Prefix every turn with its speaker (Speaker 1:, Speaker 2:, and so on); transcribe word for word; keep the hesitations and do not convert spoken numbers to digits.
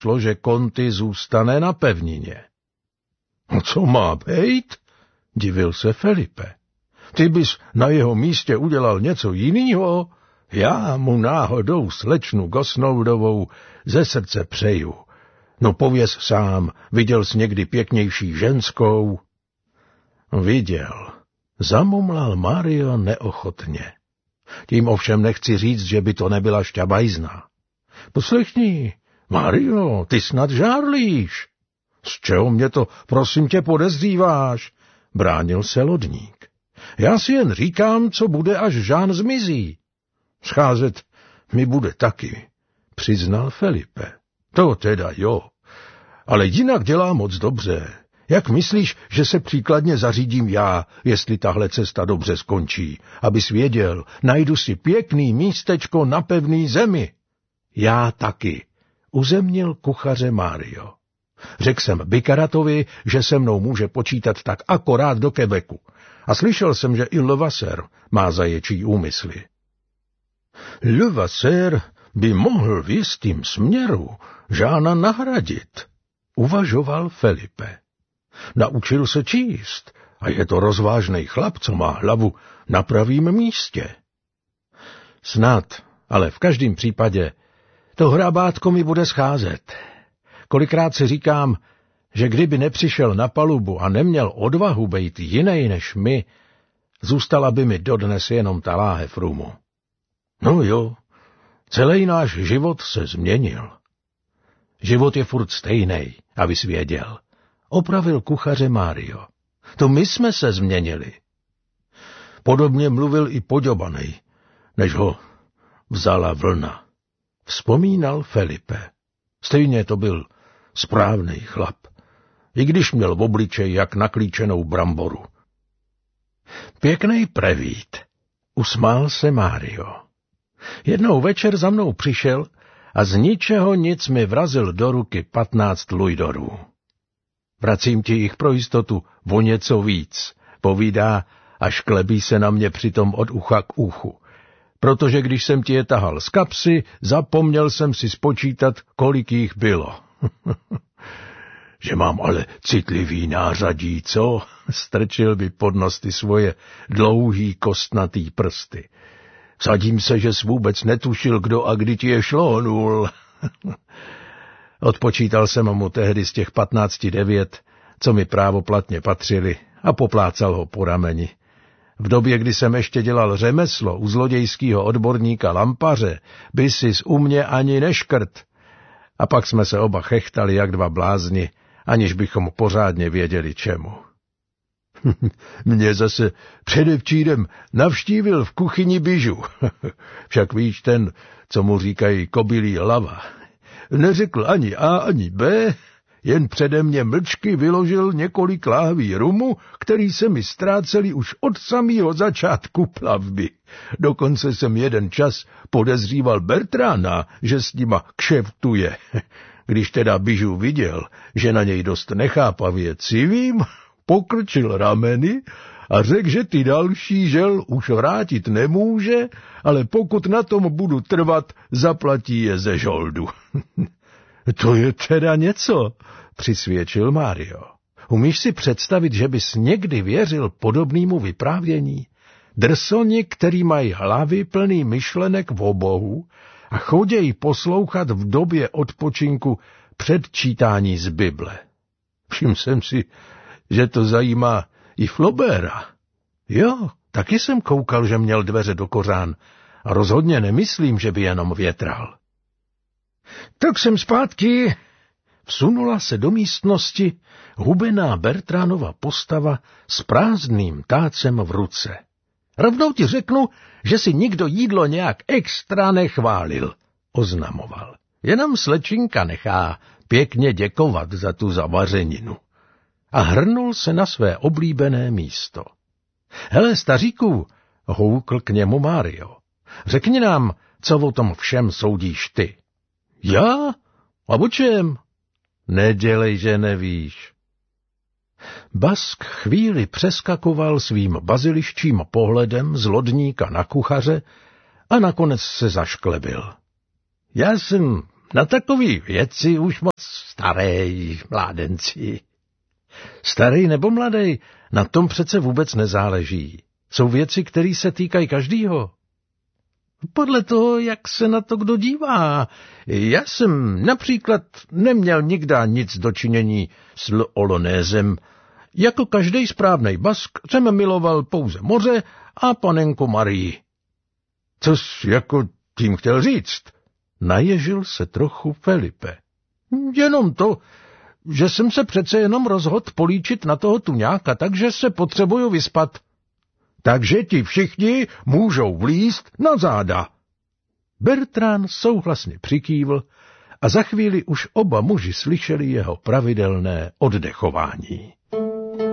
Speaker 1: rozhodlo, že Conti zůstane na pevnině. No co má bejt? Divil se Felipe. Ty bys na jeho místě udělal něco jinýho? Já mu náhodou slečnu Gosnoldovou ze srdce přeju. No pověz sám, viděl jsi někdy pěknější ženskou? Viděl. Zamumlal Mario neochotně. Tím ovšem nechci říct, že by to nebyla šťabajzna. Poslechni, Mario, ty snad žárlíš. Z čeho mě to, prosím tě, podezříváš? Bránil se lodník. Já si jen říkám, co bude, až Žán zmizí. Scházet mi bude taky, přiznal Felipe. To teda jo, ale jinak dělá moc dobře. Jak myslíš, že se příkladně zařídím já, jestli tahle cesta dobře skončí? Abys věděl, najdu si pěkný místečko na pevný zemi. Já taky, uzemnil kuchaře Mario. Řekl jsem Bikaratovi, že se mnou může počítat tak akorát do Quebecu. A slyšel jsem, že i Levasseur má zaječí úmysly. Levasseur by mohl v jistým směru Žána nahradit, uvažoval Felipe. Naučil se číst a je to rozvážnej chlap, co má hlavu na pravým místě. Snad, ale v každém případě to hrabátko mi bude scházet. Kolikrát si říkám, že kdyby nepřišel na palubu a neměl odvahu bejt jinej než my, zůstala by mi dodnes jenom ta láhev rumu. No jo, celý náš život se změnil. Život je furt stejnej, abys věděl. Opravil kuchaře Mario. To my jsme se změnili. Podobně mluvil i Poďobanej, než ho vzala vlna. Vzpomínal Felipe. Stejně to byl správnej chlap, i když měl v obličeji jak naklíčenou bramboru. Pěknej prevít, usmál se Mario. Jednou večer za mnou přišel a z ničeho nic mi vrazil do ruky patnáct lujdorů. Vracím ti jich pro jistotu o něco víc, povídá a šklebí se na mě přitom od ucha k uchu. Protože když jsem ti je tahal z kapsy, zapomněl jsem si spočítat, kolik jich bylo. Že mám ale citlivý nářadí, co? Strčil by pod nos ty svoje dlouhý kostnatý prsty. Vsadím se, že jsi vůbec netušil, kdo a kdy ti je šlónul. Odpočítal jsem mu tehdy z těch patnácti devět, co mi právoplatně patřili, a poplácal ho po rameni. V době, kdy jsem ještě dělal řemeslo u zlodějského odborníka Lampaře, by sis u mě ani neškrt. A pak jsme se oba chechtali jak dva blázni, aniž bychom pořádně věděli čemu. Mě zase předevčírem navštívil v kuchyni Bižu. Však víš, ten, co mu říkají kobylí lava. Neřekl ani A, ani B, jen přede mě mlčky vyložil několik láhví rumu, který se mi ztráceli už od samého začátku plavby. Dokonce jsem jeden čas podezříval Bertrána, že s nima kšeftuje. Když teda Bižu viděl, že na něj dost nechápavě civím, pokrčil rameny a řekl, že ty další žel už vrátit nemůže, ale pokud na tom budu trvat, zaplatí je ze žoldu. To je teda něco, přisvědčil Mario. Umíš si představit, že bys někdy věřil podobnému vyprávění? Drsoni, který mají hlavy plný myšlenek v obohu a chodějí poslouchat v době odpočinku předčítání z Bible. Všiml jsem si, že to zajímá i Flaubera. Jo, taky jsem koukal, že měl dveře do kořán a rozhodně nemyslím, že by jenom větral. Tak jsem zpátky. Vsunula se do místnosti hubená Bertránova postava s prázdným tácem v ruce. Rovnou ti řeknu, že si nikdo jídlo nějak extra nechválil, oznamoval. Jenom slečinka nechá pěkně děkovat za tu zavařeninu. A hrnul se na své oblíbené místo. Hele, staříku, houkl k němu Mario. Řekni nám, co o tom všem soudíš ty. Já? A o čem? Nedělej, že nevíš. Bask chvíli přeskakoval svým baziliščím pohledem z lodníka na kuchaře a nakonec se zašklebil. Já jsem Na takový věci už moc starej, mládenci. Starý nebo mladý, na tom přece vůbec nezáleží. Jsou věci, které se týkají každýho. Podle toho, jak se na to kdo dívá. Já jsem například neměl nikdy nic dočinění s Olonézem. Jako každý správnej Bask jsem miloval pouze moře a panenku Marii. Což jako tím chtěl říct? Naježil se trochu Felipe. Jenom to, že jsem se přece jenom rozhodl políčit na toho tuňáka, takže se potřebuju vyspat. Takže ti všichni můžou vlízt na záda. Bertrand souhlasně přikývl a za chvíli už oba muži slyšeli jeho pravidelné oddechování.